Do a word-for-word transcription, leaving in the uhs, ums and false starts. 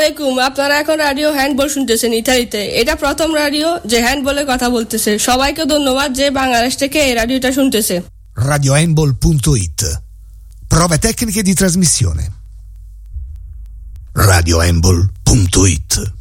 আলাইকুম, আপনারা এখন রাডিও হ্যান্ডবল শুনতেছেন ইতালিতে। এটা প্রথম রাডিও যে হ্যান্ডবলে কথা বলতেছে। সবাইকে ধন্যবাদ যে বাংলাদেশ থেকে এই রাডিওটা শুনতেছে। radio handball punto it. Prove tecniche di trasmissione. radio handball punto it